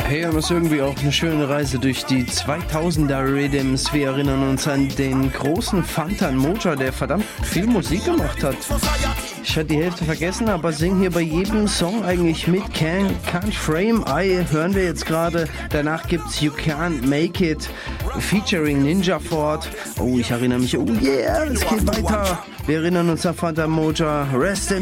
Hey, und das ist irgendwie auch eine schöne Reise durch die 2000er Rhythms. Wir erinnern uns an den großen Fantan Mojah, der verdammt viel Musik gemacht hat. Ich hatte die Hälfte vergessen, aber sing hier bei jedem Song eigentlich mit. Can't Frame I hören wir jetzt gerade. Danach gibt's You Can't Make It featuring Ninja Ford. Oh, ich erinnere mich. Oh yeah, es geht weiter. Wir erinnern uns an Fantan Mojah. Rest in